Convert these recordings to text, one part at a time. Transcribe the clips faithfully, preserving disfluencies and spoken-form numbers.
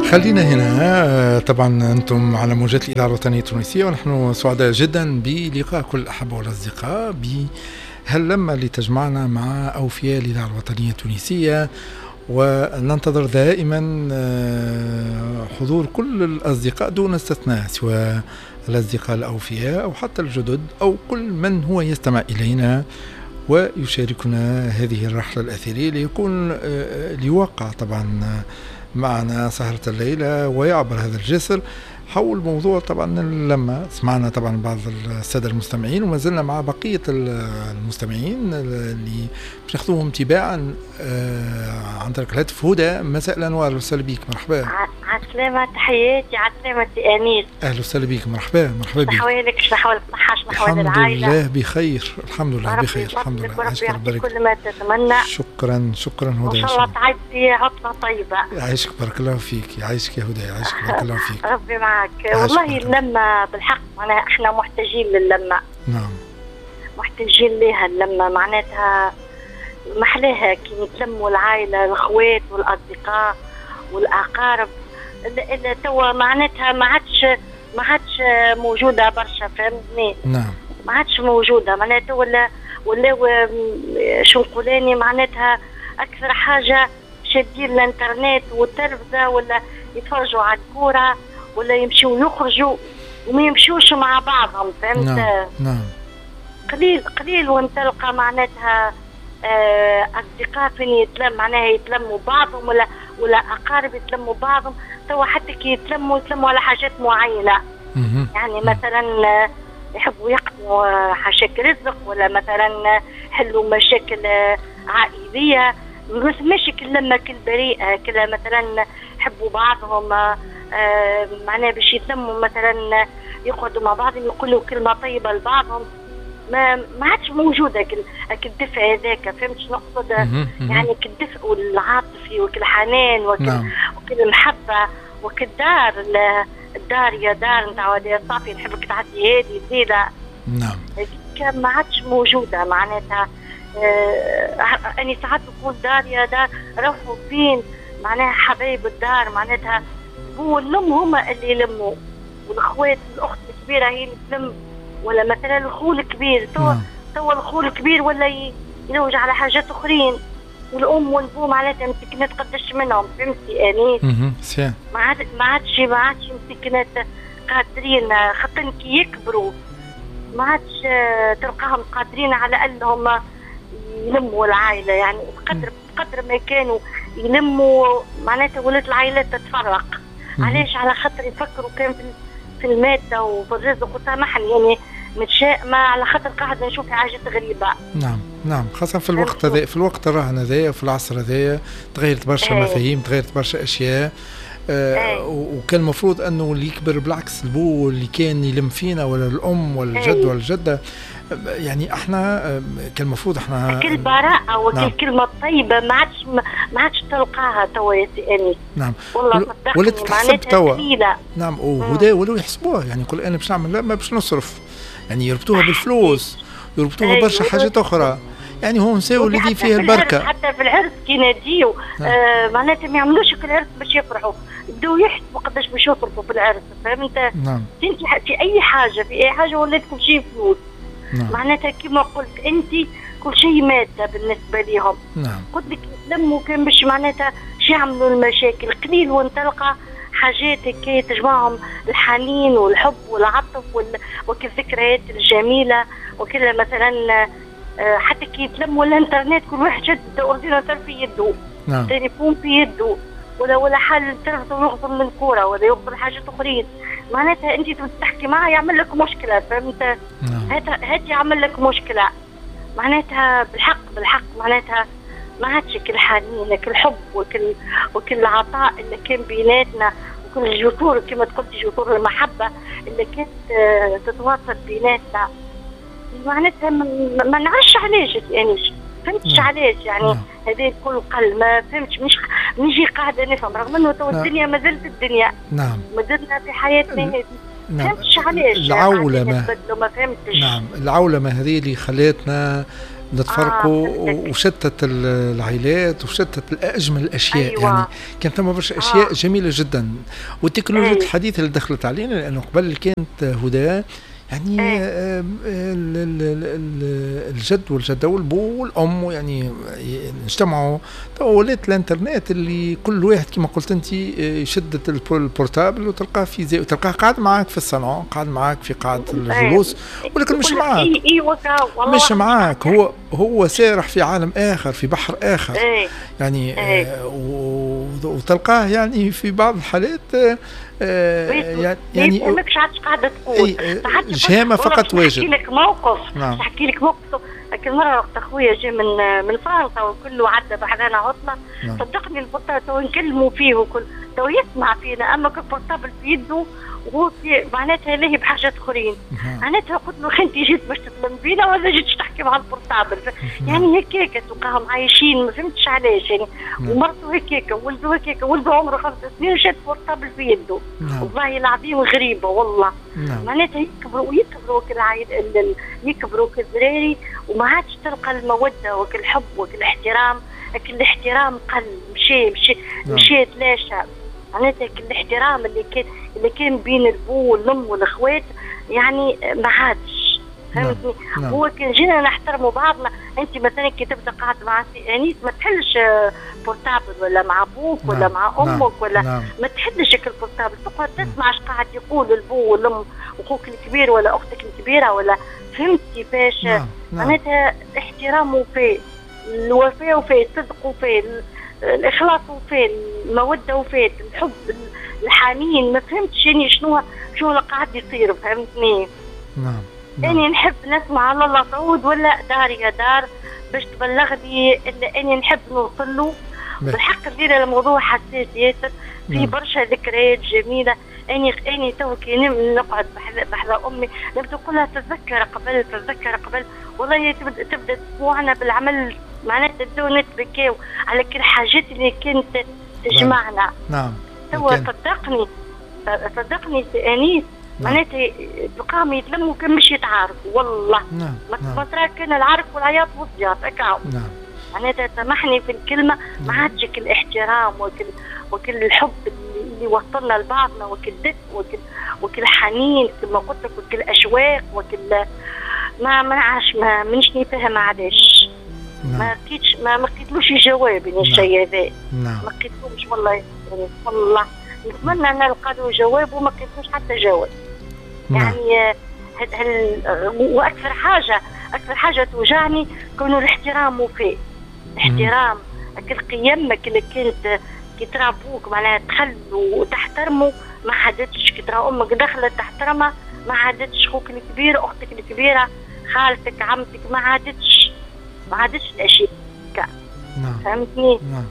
خلينا هنا. طبعا أنتم على موجات الإذاعة الوطنية التونسية، ونحن سعداء جدا بلقاء كل الأحبة والأصدقاء بهاللمة اللي تجمعنا مع أوفياء الإذاعة الوطنية التونسية، وننتظر دائما حضور كل الأصدقاء دون استثناء، سواء الأصدقاء الأوفياء أو حتى الجدد أو كل من هو يستمع إلينا ويشاركنا هذه الرحلة الأثرية ليكون ليوقع طبعا معنا سهرة الليلة ويعبر هذا الجسر حول موضوع طبعا اللمة. سمعنا طبعا بعض السادة المستمعين، وما زلنا مع بقية المستمعين اللي باش ناخذوهم تباعا عن طريق الهاتف. هدى، مساء الأنوار، وسهلا بك، مرحبا. عسلامة، تحياتي، عسلامة أنيس. أهلا وسهلا بك، مرحبا مرحبا بك. شحوالك، شحوال الصحة، شحوال العائلة؟ الحمد لله بخير، الحمد لله بخير، الحمد لله. عايشك بارك كل ما تتمنى. شكرا شكرا هدى، إن شاء الله تعيد في عطلة طيبة. يعيشك بارك الله فيك، يعيشك يا هدى، يعيشك بارك الله فيك. ربي معك. والله اللمة بالحق معناها احنا محتاجين للمة. نعم، محتاجين لها اللمة، معناتها محلاها كي نتلموا العائلة، الأخوات والأصدقاء والأقارب. إلا توا معناتها ما عادش ما عادش موجودة برشا، فهمتني؟ نعم، ما عادش موجودة معناتها، ولا ولا شو نقولاني، معناتها أكثر حاجة شادين الانترنت والتلفزة، ولا يتفرجوا على الكورة، ولا يمشوا يخرجوا وما يمشوش مع بعضهم، فهمت؟ نعم نعم. قليل قليل وانت تلقى معناتها آه أصدقاء فين يتلم، معناها يتلموا بعضهم، ولا ولا أقارب يتلموا بعضهم. توا حتى كي يتلموا يتلموا على حاجات معينة. يعني مثلا يحبوا يقضوا حاجات رزق، ولا مثلا حلوا مشاكل عائلية، مش كل لما كل بريئة كلها مثلا يحبوا بعضهم. آه معناها باش يتلموا مثلا يقعدوا مع بعضهم يقولوا كلمة طيبة لبعضهم. ما ما عادش موجودة كل الدفء هذاك، فهمت شنو نقصد؟ يعني كالدفء والعاطفي وكالحنان وكل نعم. وكل المحبة وكالدار. الدار يا دار نتاع ودي صافي نحبك تعدي هذه الليلة. نعم، كان ما عادش موجودة معناتها. آه أنا ساعات نقول دار يا دار، روحوا فين معناها حبايب الدار، معناتها هو الأم هما اللي يلموا، والأخوات الأخت الكبيرة هي اللي تلم، ولا مثلا الخول الكبير. توا توا الخول الكبير ولا يلوج على حاجات أخرين، والأم والبو معناتها مسكنات قداش منهم، فهمتي أنيس؟ اها ما عاد ما عادش ما عادش مسكنات قادرين، خاطر كي يكبروا ما عادش تلقاهم قادرين على أنهم يلموا العائلة. يعني بقدر بقدر ما كانوا يلموا معناتها ولات العائلات تتفرق. علاش؟ على خاطر يفكروا كان في في المادة وفي الرزق، وسامحني يعني متشائمة على خاطر قاعدة نشوف حاجات غريبة. نعم نعم، خاصة في الوقت هذا، في الوقت الراهن هذايا وفي العصر هذايا تغيرت برشا ايه. مفاهيم، تغيرت برشا أشياء. آه ايه. وكان المفروض أنه اللي يكبر بالعكس البو اللي كان يلم فينا، ولا الأم ولا الجد ايه. ولا الجدة. يعني احنا كان المفروض احنا كل براءة وكل نعم. كلمة طيبة ما عادش ما عادش تلقاها توا يا سي أنيس. نعم، والله ولا تتحسب توا. نعم، وهدا ولو يحسبوها، يعني يقول أنا باش نعمل لا ما باش نصرف، يعني يربطوها بالفلوس، يربطوها أيوة. برشا حاجات أخرى، يعني هو نساو اللي فيه البركة. حتى في العرس كي ناديو آه معناتها ما يعملوش في العرس باش يفرحوا، يبداو يحسبوا قداش باش يصرفوا في العرس، فهمت؟ نعم. انت في أي حاجة في أي حاجة ولات كل شيء فلوس. نعم. معناتها كما قلت انت كل شيء ماده بالنسبه لهم. نعم. قلت لك لموا كان باش معناتها شي يعملوا المشاكل قليل، وانت تلقى حاجات هكا تجمعهم الحنين والحب والعطف والذكريات الجميله، وكذا مثلا حتى كي يتلموا الانترنت كل واحد شد اورديناتور في يده. نعم. تليفون في يده، ولا ولا حال التلفزيون يغضل من الكوره ولا يغضل حاجات اخرين. معناتها انت تحكي معاه يعمل لك مشكله، فهمت؟ نعم. هذا هذا يعمل لك مشكله. معناتها بالحق بالحق معناتها ما عادش كل حنين كل حب وكل وكل عطاء اللي كان بيناتنا، وكل الجسور كما قلت جسور المحبه اللي كانت تتواصل بيناتنا. معناتها ما نعرفش علاش يعني، فهمتش نعم. علاش يعني نعم. هذا كل قل ما فهمتش، مش نجي قاعده نفهم رغم انه تو الدنيا ما زالت الدنيا. نعم. ما زلنا في حياتنا هذه. نعم. فهمتش علاش العولمة. ما فهمتش. نعم، العولمة هذه اللي خلاتنا تفرقوا آه وشتت العائلات وشتت أجمل الأشياء. أيوة. يعني كانت ثم برشا أشياء آه. جميلة جدا. والتكنولوجيا أي. الحديثة اللي دخلت علينا، لأنه قبل كانت هدى يعني آه الجد والجدة والبو والأم يعني اجتمعوا. ولات الانترنت اللي كل واحد كما قلت انت يشد البورتابل وتلقاه في زي وتلقاه قاعد معك في الصالون، قاعد معك في قاعة الجلوس، ولكن مش معك. مش معك، هو هو سارح في عالم آخر، في بحر آخر. يعني آه وتلقاه يعني في بعض الحالات آه يعني يعني ماكش عادش قاعده تقول جامه فقط واجد. نحكي لك موقف نحكي لك موقف كل مره وقت اخويا جاي من من فرنسا وكله عدى بعدنا عطله. نعم. صدقني البطاطا تو نكلموا فيه وكل تو يسمع فينا، اما كل بورتابل في يده وهو في معناتها لاهي بحاجات اخرين. معناتها قلت له انت جيت باش تتلم بينا ولا جيت تحكي مع البورتابل؟ يعني هكاك تلقاهم عايشين ما فهمتش علاش يعني. ومرته هكاك ولده هكاك، ولده عمره خمس سنين وشاد بورتابل في يده. والله العظيم غريبه والله. معناتها يكبروا ويكبروا كالعائله يكبروا كالذراري وما عادش تلقى الموده وكالحب وكالاحترام. لكن الاحترام قل مشي مشي مشي تلاشى. معناتها الاحترام اللي كان اللي كان بين البو والام والاخوات يعني ما عادش. فهمتني؟ نعم. هو كان جينا نحترموا بعضنا. انت مثلا كي تبدا قاعد مع انيس ما تحلش بورتابل ولا مع ابوك ولا نعم. مع امك ولا نعم. ما تحلش البورتابل، تقعد تسمع اش قاعد يقول البو والام واخوك الكبير ولا اختك الكبيره ولا فهمت كيفاش. نعم. معناتها احترام وفاء، الوفاء وفاء، الصدق وفاء، الإخلاص وفين، المودة وفين، الحب، الحنين. ما فهمتش يعني شنو شنو اللي قاعد يصير. فهمتني؟ نعم. أني نحب نسمع على الله صوت ولا دار يا دار باش تبلغ لي اللي أني نحب نوصل له. بالحق الليلة الموضوع حساس ياسر، في برشا ذكريات جميلة. أني أني تو كي نقعد بحذا أمي نبدأ نقولها تتذكر قبل تتذكر قبل. والله تبدأ تبدأ أسبوعنا بالعمل معناتها بدون نتبكيو على كل حاجات اللي كانت تجمعنا. نعم. تو صدقني صدقني أنيس معناتها تلقاهم يتلموا كان مش يتعارفوا والله. نعم. ما ترى كان العرف والعياط والضياف هكاو. نعم. معناتها سامحني في الكلمة ما عادش الاحترام وكل وكل الحب اللي وصلنا لبعضنا وكل دفء وكل وكل حنين كما قلت لك وكل أشواق وكل ما ما عادش ما منش نفهم علاش. نعم. ما لقيتش ما ما لقيتلوش جواب يعني. نعم. الشيء هذا. نعم. ما لقيتلوش والله يعني والله نتمنى ان نلقى له جواب وما لقيتلوش حتى جواب. نعم. يعني هل هل واكثر حاجه اكثر حاجه توجعني كونه الاحترام وفيه احترام كل قيمك اللي كانت كي ترى ابوك معناها تخل وتحترمه ما حدتش. كي ترى امك دخلت تحترمها ما عادتش. اخوك الكبير اختك الكبيره خالتك عمتك ما عادتش ما عادتش الاشياء. نعم. فهمتني؟ نعم.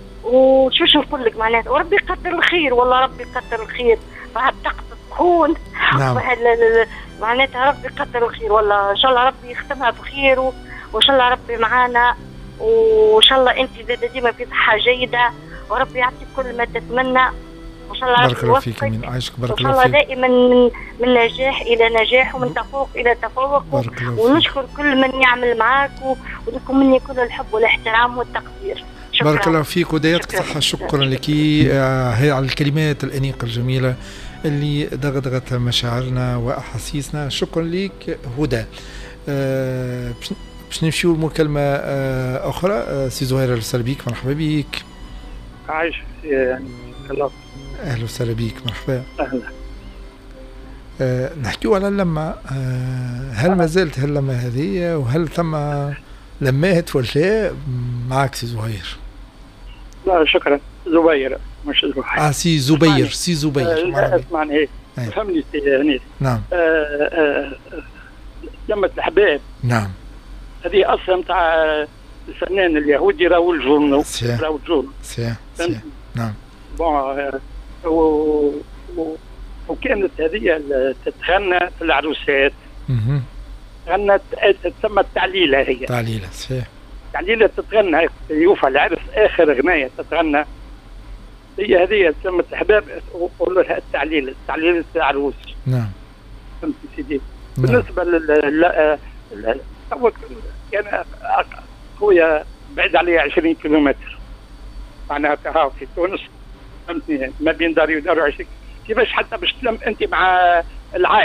وشوش نقول لك معناتها وربي يقدر الخير والله ربي يقدر الخير. فهالطاقة تكون. نعم. معناتها ربي يقدر الخير والله. ان شاء الله ربي يختمها بخير وان شاء الله ربي معانا وان شاء الله انت ديما في صحة جيدة وربي يعطيك كل ما تتمنى. ان شاء الله بارك الله فيك من عايشك. بارك الله فيك. ان شاء الله دائما من, من نجاح الى نجاح ومن تفوق الى تفوق. ونشكر كل من يعمل معاك ولكم مني كل الحب والاحترام والتقدير. شكرا. بارك الله فيك ودايتك صحة. شكرا لك هي على الكلمات الأنيقة الجميلة اللي دغدغت مشاعرنا وأحاسيسنا. شكرا لك هدى. أه باش نمشيو لمكالمة أه أخرى. أه سي زهير السلام بيك. مرحبا بك. عايش يعني الله. أهلا وسهلا بك. مرحبا. أهلا. أه نحكيو على اللمة. أه هل ما زالت هاللمة هذه وهل ثم لمات ولا معك سي زهير؟ لا شكرا. زبير مش زهير. اه سي زبير. سي زبير. آه اسمعني هيك. فهمني سي هنيس. نعم. آه آه لمة الأحباب. نعم. هذه أصلا تاع الفنان اليهودي راول جورنو. راول جورنو. سي سي. نعم. بون و... و... وكانت هذه تتغنى في العروسات. اها. غنت تسمى التعليلة. هي تعليلة. سي. تعليلة تتغنى يوفى العرس آخر غناية تتغنى هي هذه تسمى الأحباب يقولوا لها التعليلة. تعليلة العروس. نعم. فهمت سيدي. نعم. بالنسبة لل انا خويا بعيد عليا عشرين كيلومتر معناها ها في تونس فهمتني ما بين داري ودار عشرين كيفاش حتى باش تلم انت مع العائله